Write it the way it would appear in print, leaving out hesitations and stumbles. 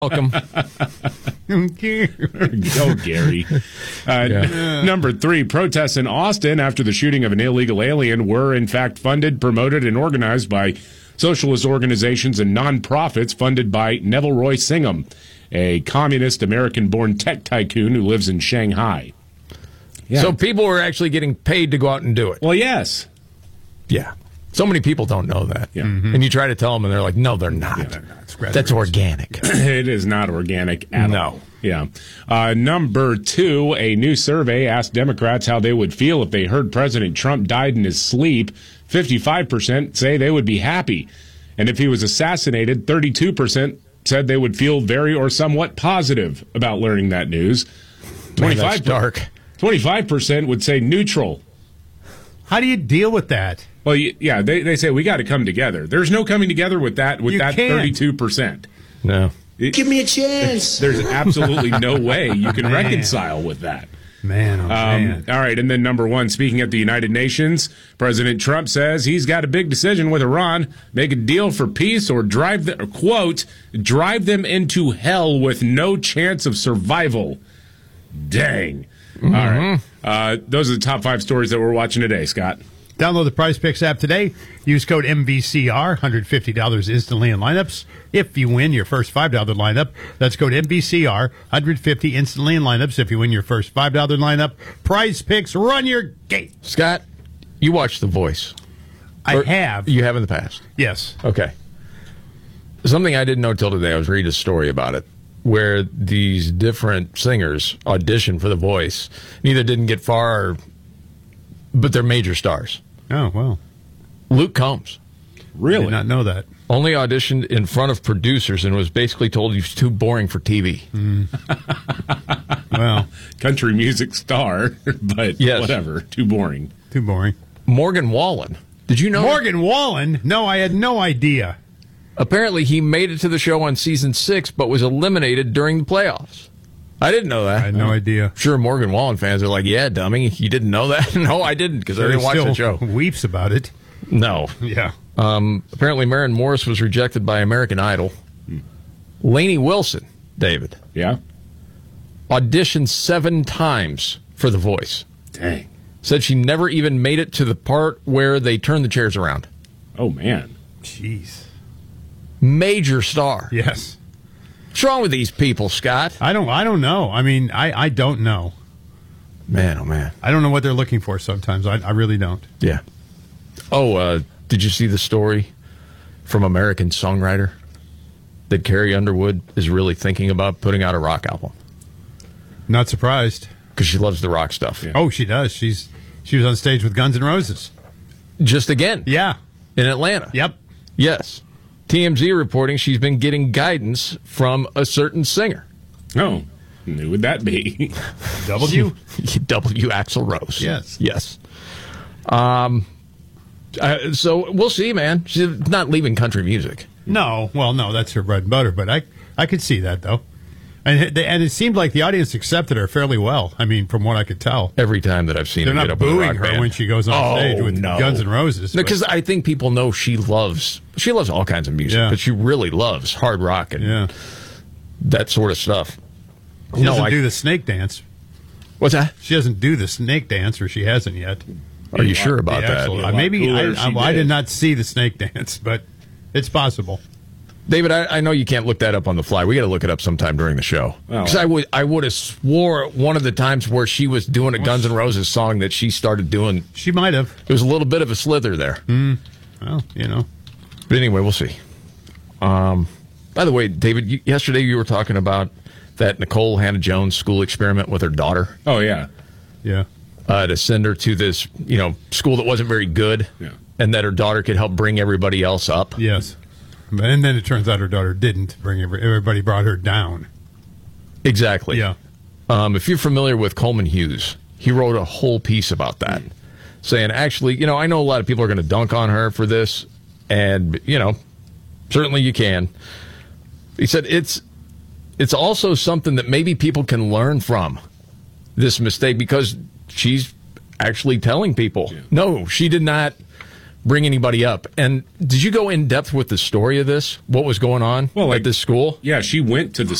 Welcome. Go, Gary. Number 3, protests in Austin after the shooting of an illegal alien were, in fact, funded, promoted, and organized by socialist organizations and nonprofits funded by Neville Roy Singham, a communist American-born tech tycoon who lives in Shanghai. Yeah. So people were actually getting paid to go out and do it. Well, yes. Yeah. So many people don't know that. Yeah. Mm-hmm. And you try to tell them, and they're like, no, they're not. Yeah, they're not. That's organic. It is not organic at all. Yeah. Number 2, a new survey asked Democrats how they would feel if they heard President Trump died in his sleep. 55% say they would be happy. And if he was assassinated, 32% said they would feel very or somewhat positive about learning that news. Man, that's dark. 25% would say neutral. How do you deal with that? Well, yeah, they say we got to come together. There's no coming together with that 32%. No. Give me a chance. There's absolutely no way you can reconcile with that. Man. All right, and then number 1, speaking at the United Nations, President Trump says he's got a big decision with Iran: make a deal for peace or drive them into hell with no chance of survival. Dang. Mm-hmm. All right. Those are the top 5 stories that we're watching today, Scott. Download the Prize Picks app today. Use code MVCR, $150 instantly in lineups. If you win your first $5 lineup, that's code MVCR, $150 instantly in lineups. If you win your first $5 lineup, Prize Picks, run your gate. Scott, you watch The Voice. I have. You have in the past? Yes. Okay. Something I didn't know till today, I was reading a story about it, where these different singers audition for The Voice. Neither didn't get far, but they're major stars. Oh, well. Luke Combs. Really? I did not know that. Only auditioned in front of producers and was basically told he was too boring for TV. Well, country music star, but whatever. Too boring. Too boring. Morgan Wallen. Did you know? Morgan Wallen? No, I had no idea. Apparently, he made it to the show on season 6, but was eliminated during the playoffs. I didn't know that. I had no idea. Sure, Morgan Wallen fans are like, yeah, dummy, you didn't know that? No, I didn't, because I didn't watch the show. Weeps about it. No. Yeah. Apparently, Maren Morris was rejected by American Idol. Lainey Wilson, David. Yeah? Auditioned 7 times for The Voice. Dang. Said she never even made it to the part where they turn the chairs around. Oh, man. Jeez. Major star. Yes. What's wrong with these people, Scott? I don't know. I mean, I don't know. Man, oh, man. I don't know what they're looking for sometimes. I really don't. Yeah. Oh, did you see the story from American Songwriter that Carrie Underwood is really thinking about putting out a rock album? Not surprised. Because she loves the rock stuff. Yeah. Oh, she does. She was on stage with Guns N' Roses. Just again. Yeah. In Atlanta. Yep. Yes. TMZ reporting she's been getting guidance from a certain singer. Oh, who would that be? W? W. Axl Rose. Yes. Yes. So we'll see, man. She's not leaving country music. No. Well, no, that's her bread and butter, but I could see that, though. And it seemed like the audience accepted her fairly well. I mean, from what I could tell. Every time that I've seen her They're get up not with a booing rock her band. when she goes on stage with Guns N' Roses. No, because I think people know she loves all kinds of music, but she really loves hard rock and that sort of stuff. She doesn't do the snake dance. What's that? She doesn't do the snake dance, or she hasn't yet. Are you sure about that? Maybe I did not see the snake dance, but it's possible. David, I know you can't look that up on the fly. We got to look it up sometime during the show. Because I would have swore one of the times where she was doing a Guns N' Roses song that she started doing. She might have. It was a little bit of a slither there. Well, you know. But anyway, we'll see. By the way, David, yesterday you were talking about that Nicole Hannah-Jones school experiment with her daughter. Oh, yeah. Yeah. To send her to this, school that wasn't very good. Yeah. And that her daughter could help bring everybody else up. Yes. And then it turns out her daughter didn't bring everybody brought her down. Exactly. Yeah. If you're familiar with Coleman Hughes, he wrote a whole piece about that, saying, actually, I know a lot of people are going to dunk on her for this, and, certainly you can. He said it's also something that maybe people can learn from this mistake, because she's actually telling people, no, she did not bring anybody up. And did you go in depth with the story of this? What was going on at this school? Yeah, she went to the